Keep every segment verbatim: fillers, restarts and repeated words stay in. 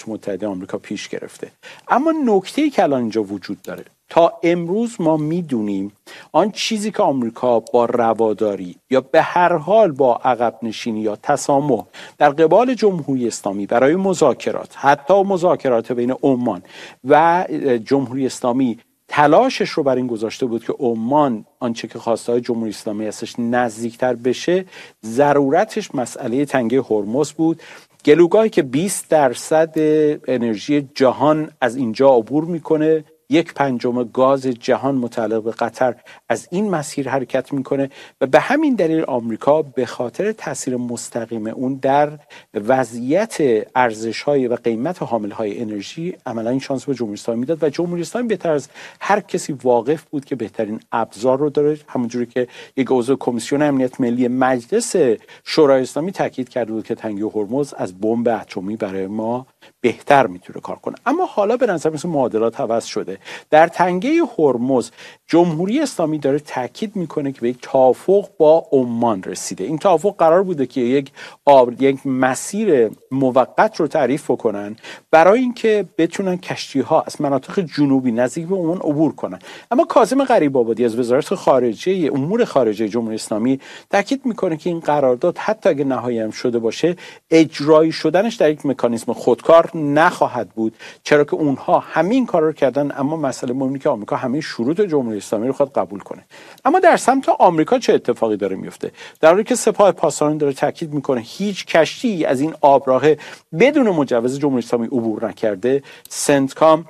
ایالات متحده آمریکا پیش گرفته. اما نکته‌ای که الان اینجا وجود داره، تا امروز ما میدونیم آن چیزی که آمریکا با رواداری یا به هر حال با عقب نشینی یا تسامح در قبال جمهوری اسلامی برای مذاکرات، حتی مذاکرات بین عمان و جمهوری اسلامی، تلاشش رو بر این گذاشته بود که عمان آنچه که خواستهای جمهوری اسلامی هستش نزدیکتر بشه، ضرورتش مسئله تنگه هرمز بود. گلوگاهی که بیست درصد انرژی جهان از اینجا عبور میکنه، یک پنجم گاز جهان متعلق به قطر از این مسیر حرکت میکنه و به همین دلیل آمریکا به خاطر تاثیر مستقیم اون در وضعیت ارزش‌های و قیمت حامل‌های انرژی عملاً این شانس به جمهوری اسلامی میداد و جمهوری اسلامی بهتر از هر کسی واقف بود که بهترین ابزار رو داره. همونجوری که یک عضو کمیسیون امنیت ملی مجلس شورای اسلامی تاکید کرده بود که تنگه هرمز از بمب اتمی برای ما بهتر میتونه کار کنه. اما حالا به نظر مثل معادلات عوض شده. در تنگه هرمز جمهوری اسلامی داره تاکید میکنه که به یک توافق با عمان رسیده. این توافق قرار بوده که یک آب یک مسیر موقت رو تعریف بکنن برای اینکه بتونن کشتی ها از مناطق جنوبی نزدیک به عمان عبور کنن. اما کاظم غریب‌آبادی از وزارت خارجه امور خارجه جمهوری اسلامی تاکید میکنه که این قرارداد حتی اگه نهایی هم شده باشه، اجرایی شدنش در یک مکانیزم خودکار نخواهد بود، چرا که اونها همین کار رو کردن. اما مسئله مهمی که آمریکا همه شروط جمهوری اسلامی رو خود قبول کنه. اما در سمت آمریکا چه اتفاقی داره میفته؟ در حالی که سپاه پاسداران داره تاکید میکنه هیچ کشتی از این آبراه بدون مجوز جمهوری اسلامی عبور نکرده، سنتکام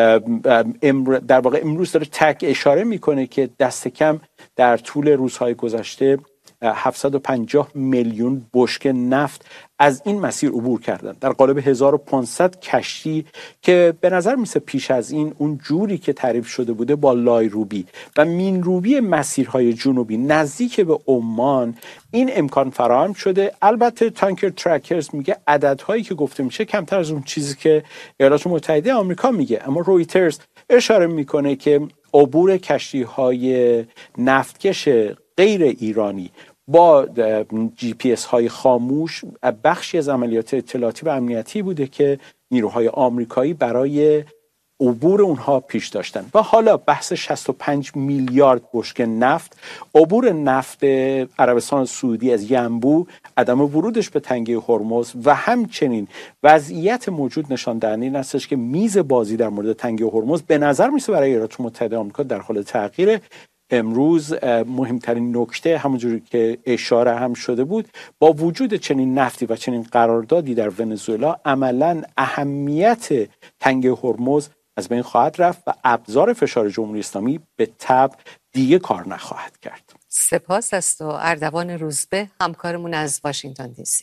در واقع امروز داره تک اشاره میکنه که دست کم در طول روزهای گذشته هفتصد و پنجاه میلیون بشکه نفت از این مسیر عبور کردن در قالب هزار و پانصد کشتی که به نظر میسه پیش از این اون جوری که تعریف شده بوده با لایروبی و مینروبی مسیرهای جنوبی نزدیک به عمان این امکان فراهم شده. البته تانکر ترکرز میگه عددهایی که گفته میشه کمتر از اون چیزی که ایالات متحده آمریکا میگه، اما رویترز اشاره میکنه که عبور کشتی‌های نفتکش غیر ایرانی با جی پی اس های خاموش بخشی از عملیات اطلاعاتی و امنیتی بوده که نیروهای آمریکایی برای عبور اونها پیش داشتن. و حالا بحث شصت و پنج میلیارد بشکه نفت، عبور نفت عربستان سعودی از ینبوع، عدم ورودش به تنگه هرمز و همچنین وضعیت موجود نشان دهنده این هستش که میز بازی در مورد تنگه هرمز به نظر میسه برای ایالات متحده آمریکا در حال تغییر. امروز مهمترین نکته همونجوری که اشاره هم شده بود، با وجود چنین نفتی و چنین قراردادی در ونزوئلا عملاً اهمیت تنگه هرمز از بین خواهد رفت و ابزار فشار جمهوری اسلامی به تبع دیگه کار نخواهد کرد. سپاس است. و اردوان روزبه همکارمون از واشنگتن دی سی.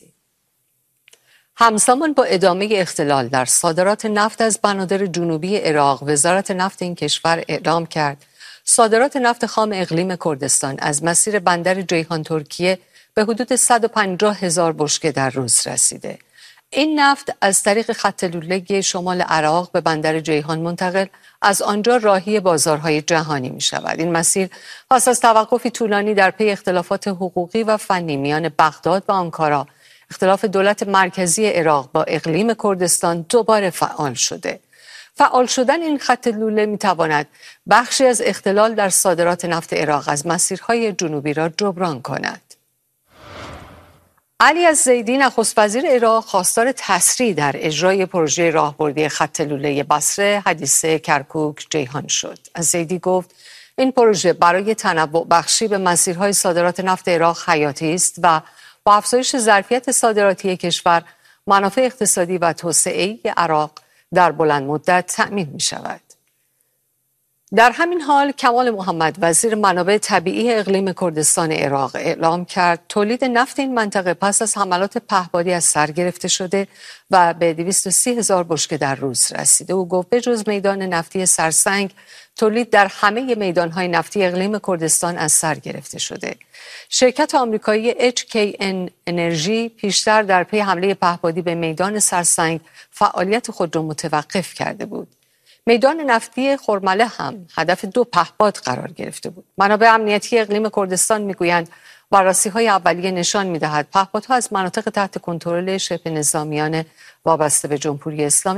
همزمان با ادامه اختلال در صادرات نفت از بنادر جنوبی عراق، وزارت نفت این کشور اعلام کرد صادرات نفت خام اقلیم کردستان از مسیر بندر جیهان ترکیه به حدود صد و پنجاه هزار بشکه در روز رسیده. این نفت از طریق خط لوله شمال عراق به بندر جیهان منتقل، از آنجا راهی بازارهای جهانی می شود. این مسیر پس از توقفی طولانی در پی اختلافات حقوقی و فنی میان بغداد و آنکارا، اختلاف دولت مرکزی عراق با اقلیم کردستان دوباره فعال شده. فعال شدن این خط لوله می تواند بخشی از اختلال در صادرات نفت عراق از مسیرهای جنوبی را جبران کند. علی الزیدی نخست وزیر عراق خواستار تسریع در اجرای پروژه راهبردی خط لوله بصره حدیثه کرکوک جیهان شد. الزیدی گفت این پروژه برای تنوع بخشی به مسیرهای صادرات نفت عراق حیاتی است و با افزایش ظرفیت صادراتی کشور منافع اقتصادی و توسعه عراق در بلند مدت تأمین می شود. در همین حال کمال محمد وزیر منابع طبیعی اقلیم کردستان عراق اعلام کرد تولید نفت این منطقه پس از حملات پهپادی از سر گرفته شده و به دویست و سی هزار بشکه در روز رسیده. او گفت به جز میدان نفتی سرسنگ تولید در همه میدانهای نفتی اقلیم کردستان از سر گرفته شده. شرکت آمریکایی اچ کی ان انرژی پیشتر در پی حمله پهپادی به میدان سرسنگ فعالیت خود را متوقف کرده بود. میدان نفتی خرمله هم هدف دو پهپاد قرار گرفته بود. منابع امنیتی اقلیم کردستان میگویند بررسی‌های اولیه نشان می‌دهد پهپادها از مناطق تحت کنترل شبه نظامیان وابسته به جمهوری اسلامی